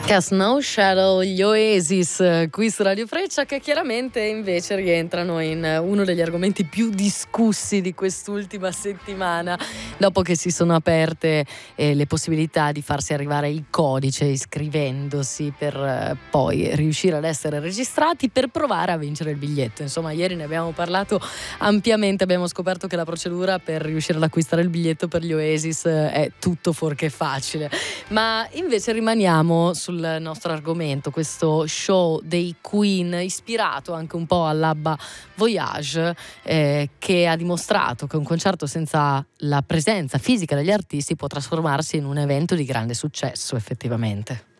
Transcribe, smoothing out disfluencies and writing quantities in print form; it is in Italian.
Cast No Shadow, gli Oasis, qui su Radio Freccia, che chiaramente invece rientrano in uno degli argomenti più discussi di quest'ultima settimana, dopo che si sono aperte le possibilità di farsi arrivare il codice iscrivendosi per poi riuscire ad essere registrati per provare a vincere il biglietto. Insomma, ieri ne abbiamo parlato ampiamente, abbiamo scoperto che la procedura per riuscire ad acquistare il biglietto per gli Oasis è tutto fuorché facile, ma invece rimaniamo sul nostro argomento, questo show dei Queen ispirato anche un po' all'ABBA Voyage, che ha dimostrato che un concerto senza la presenza fisica degli artisti può trasformarsi in un evento di grande successo effettivamente.